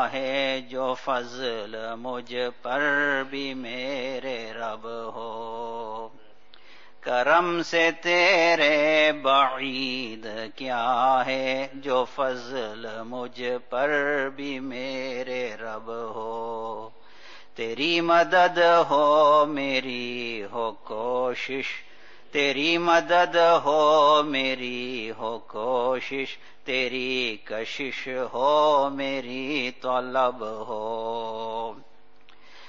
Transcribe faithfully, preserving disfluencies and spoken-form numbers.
है जो फजल मुझ पर भी मेरे रब हो। करम से तेरे बईद क्या है जो फजल मुझ पर भी मेरे रब हो। तेरी मदद हो मेरी हो कोशिश, तेरी मदद हो मेरी हो कोशिश, तेरी कशिश हो मेरी तलब हो।